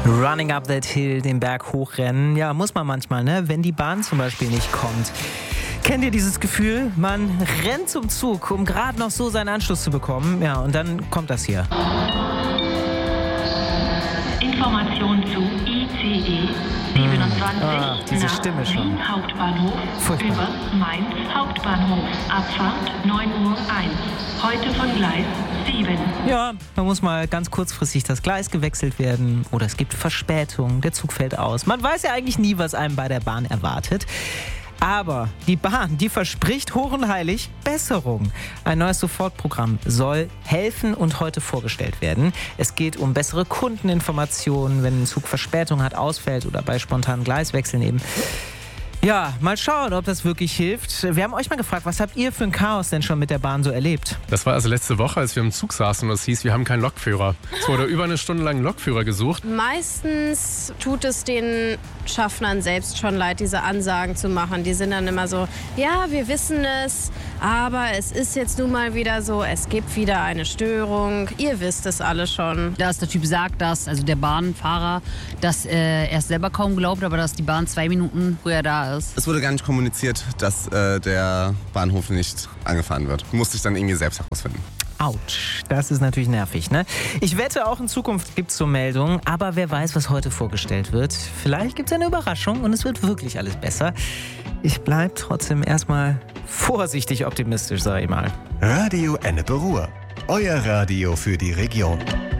Running up that hill, den Berg hochrennen. Ja, muss man manchmal, ne? Wenn die Bahn zum Beispiel nicht kommt. Kennt ihr dieses Gefühl? Man rennt zum Zug, um gerade noch so seinen Anschluss zu bekommen. Ja, und dann kommt das hier. Information zu ICE 27 diese nach Stimme schon. Wien Hauptbahnhof Furchtbar. über Mainz Hauptbahnhof. Abfahrt 9:01 Uhr. Heute von Gleis 7. Ja, da muss mal ganz kurzfristig das Gleis gewechselt werden oder es gibt Verspätung, der Zug fällt aus. Man weiß ja eigentlich nie, was einem bei der Bahn erwartet. Aber die Bahn, die verspricht hoch und heilig Besserung. Ein neues Sofortprogramm soll helfen und heute vorgestellt werden. Es geht um bessere Kundeninformationen, wenn ein Zug Verspätung hat, ausfällt oder bei spontanen Gleiswechseln eben. Ja, mal schauen, ob das wirklich hilft. Wir haben euch mal gefragt, was habt ihr für ein Chaos denn schon mit der Bahn so erlebt? Das war also letzte Woche, als wir im Zug saßen und es hieß, wir haben keinen Lokführer. Es wurde über eine Stunde lang einen Lokführer gesucht. Meistens tut es den Schaffnern selbst schon leid, diese Ansagen zu machen. Die sind dann immer so, ja, wir wissen es, aber es ist jetzt nun mal wieder so, es gibt wieder eine Störung. Ihr wisst es alle schon. Dass der Typ sagt, dass, also der Bahnfahrer, dass er es selber kaum glaubt, aber dass die Bahn 2 Minuten früher da ist. Es wurde gar nicht kommuniziert, dass der Bahnhof nicht angefahren wird. Musste ich dann irgendwie selbst herausfinden. Autsch, das ist natürlich nervig, ne? Ich wette, auch in Zukunft gibt es so Meldungen, aber wer weiß, was heute vorgestellt wird. Vielleicht gibt es eine Überraschung und es wird wirklich alles besser. Ich bleib trotzdem erstmal vorsichtig optimistisch, sag ich mal. Radio Ennepe Ruhr. Euer Radio für die Region.